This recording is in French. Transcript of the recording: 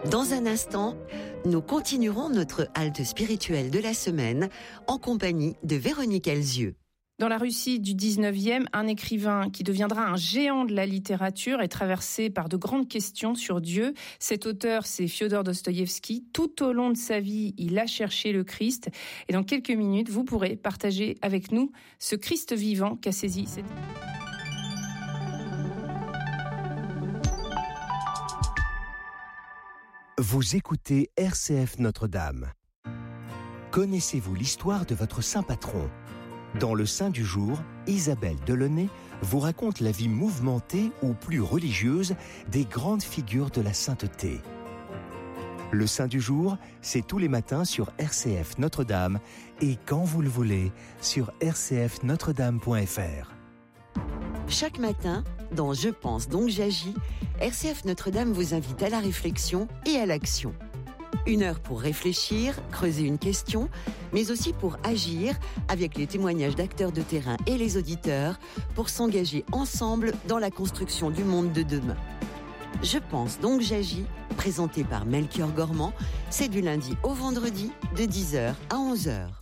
Dans un instant, nous continuerons notre halte spirituelle de la semaine en compagnie de Véronique Elzieux. Dans la Russie du 19e, un écrivain qui deviendra un géant de la littérature est traversé par de grandes questions sur Dieu. Cet auteur, c'est Fiodor Dostoïevski. Tout au long de sa vie, il a cherché le Christ. Et dans quelques minutes, vous pourrez partager avec nous ce Christ vivant qu'a saisi cette... Vous écoutez RCF Notre-Dame. Connaissez-vous l'histoire de votre saint patron ? Dans le Saint du jour, Isabelle Delaunay vous raconte la vie mouvementée ou plus religieuse des grandes figures de la sainteté. Le Saint du jour, c'est tous les matins sur RCF Notre-Dame et quand vous le voulez, sur rcfnotredame.fr. Chaque matin, dans Je pense donc j'agis, RCF Notre-Dame vous invite à la réflexion et à l'action. 1 heure pour réfléchir, creuser une question, mais aussi pour agir avec les témoignages d'acteurs de terrain et les auditeurs pour s'engager ensemble dans la construction du monde de demain. Je pense donc j'agis, présenté par Melchior Gormand, c'est du lundi au vendredi de 10h à 11h.